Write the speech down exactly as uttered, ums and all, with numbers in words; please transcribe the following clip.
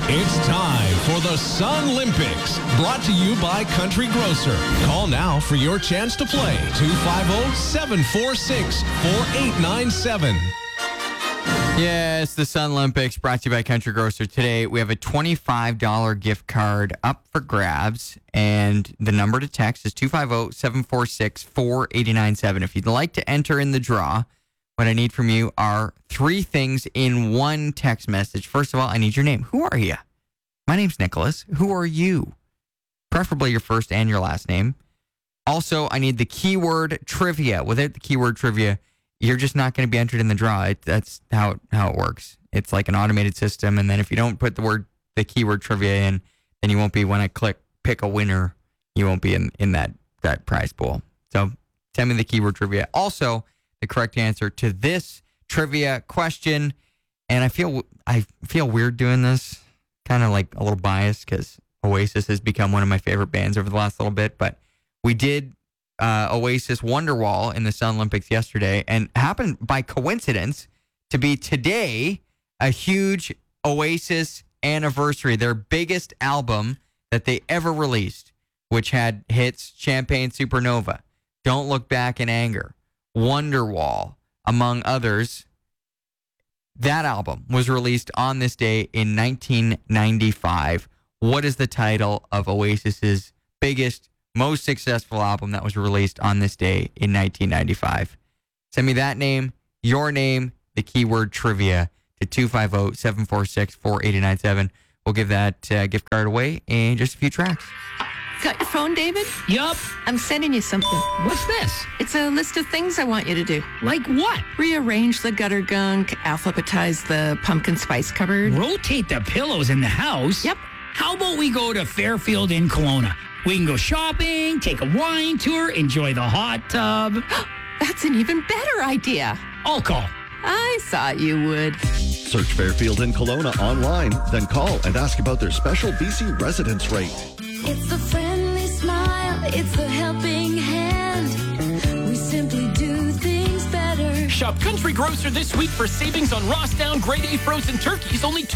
It's time for the Sun Olympics, brought to you by Country Grocer. Call now for your chance to play. two five zero, seven four six, four eight nine seven. Yeah, it's the Sun Olympics, brought to you by Country Grocer. Today, we have a twenty-five dollars gift card up for grabs, and the number to text is two five zero, seven four six, four eight nine seven. If you'd like to enter in the draw, what I need from you are three things in one text message. First of all, I need your name. Who are you? My name's Nicholas. Who are you? Preferably your first and your last name. Also, I need the keyword trivia. Without the keyword trivia, you're just not going to be entered in the draw. It, that's how it, how it works. It's like an automated system, and then if you don't put the word, the keyword trivia in, then you won't be, when I click pick a winner, you won't be in, in that, that prize pool. So send me the keyword trivia. Also, the correct answer to this trivia question, and I feel I feel weird doing this, kind of like a little biased because Oasis has become one of my favorite bands over the last little bit, but we did uh, Oasis Wonderwall in the Sun Olympics yesterday, and happened by coincidence to be today a huge Oasis anniversary, their biggest album that they ever released, which had hits Champagne Supernova, Don't Look Back in Anger, Wonderwall, among others. That album was released on this day in nineteen ninety-five. What is the title of Oasis's biggest, most successful album that was released on this day in nineteen ninety-five? Send me that name, your name, the keyword trivia to two five zero, seven four six, four eight nine seven. We'll give that uh, gift card away in just a few tracks. Got your phone, David? Yup. I'm sending you something. What's this? It's a list of things I want you to do. Like what? Rearrange the gutter gunk, alphabetize the pumpkin spice cupboard. Rotate the pillows in the house? Yep. How about we go to Fairfield in Kelowna? We can go shopping, take a wine tour, enjoy the hot tub. That's an even better idea. I'll call. I thought you would. Search Fairfield in Kelowna online, then call and ask about their special B C residence rate. It's the friendly smile, it's the helping hand. We simply do things better. Shop Country Grocer this week for savings on Rossdown Grade A frozen turkeys, only two